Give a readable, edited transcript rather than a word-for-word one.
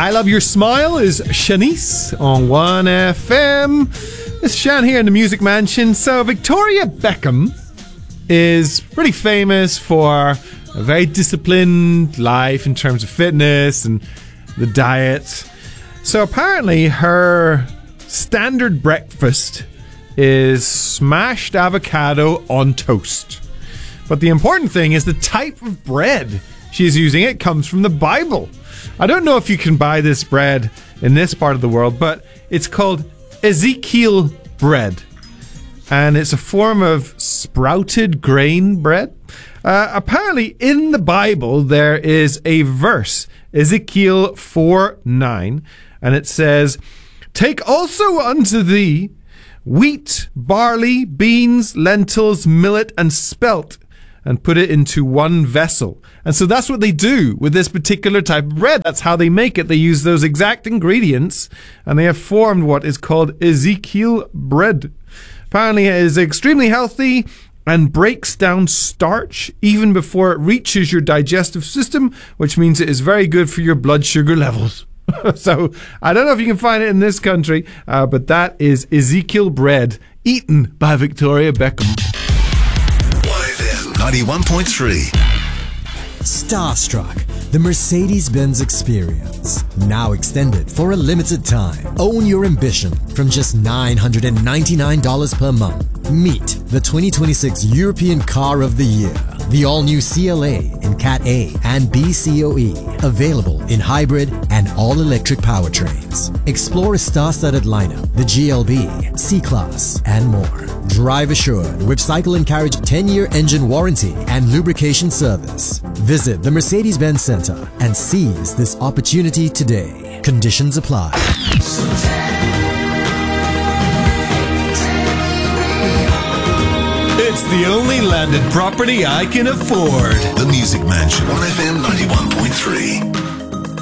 I Love Your Smile is Shanice on 1FM. It's Shan here in the Music Mansion. So Victoria Beckham is pretty famous for a very disciplined life in terms of fitness and the diet. So apparently her standard breakfast is smashed avocado on toast. But the important thing is the type of bread she's using. It comes from the Bible. I don't know if you can buy this bread in this part of the world, but it's called Ezekiel bread. And it's a form of sprouted grain bread. Apparently in the Bible there is a verse, Ezekiel 4:9, and it says, "Take also unto thee wheat, barley, beans, lentils, millet, and spelt, and put it into one vessel." And so that's what they do with this particular type of bread. That's how they make it. They use those exact ingredients, and they have formed what is called Ezekiel bread. Apparently it is extremely healthy and breaks down starch even before it reaches your digestive system, which means it is very good for your blood sugar levels. So I don't know if you can find it in this country, but that is Ezekiel bread eaten by Victoria Beckham. 91.3 Starstruck, the Mercedes-Benz experience. Now extended for a limited time. Own your ambition from just $999 per month. Meet the 2026 European Car of the Year. The all-new CLA in Cat A and B COE. Available in hybrid and all-electric powertrains. Explore a star-studded lineup, the GLB, C-Class, and more. Drive assured with Cycle and Carriage 10-year engine warranty and lubrication service. Visit the Mercedes-Benz Center and seize this opportunity today. Conditions apply. It's the only landed property I can afford. The Music Mansion, 1FM 91.3.